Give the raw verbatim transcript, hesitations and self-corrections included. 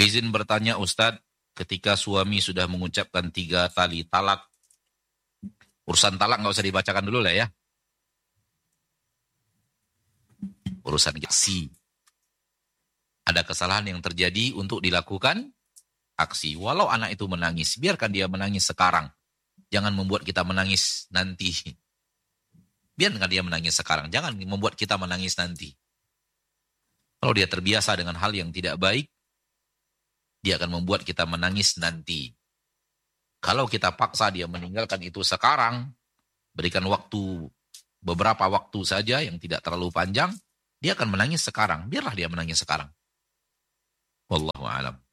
Izin bertanya Ustadz, ketika suami sudah mengucapkan tiga kali talak, urusan talak nggak usah dibacakan dulu lah ya. Urusan aksi. Ada kesalahan yang terjadi untuk dilakukan aksi. Walau anak itu menangis, biarkan dia menangis sekarang. Jangan membuat kita menangis nanti. Biarkan dia menangis sekarang, jangan membuat kita menangis nanti. Kalau dia terbiasa dengan hal yang tidak baik, dia akan membuat kita menangis nanti. Kalau kita paksa dia meninggalkan itu sekarang, berikan waktu, beberapa waktu saja yang tidak terlalu panjang, dia akan menangis sekarang. Biarlah dia menangis sekarang. Wallahu a'lam.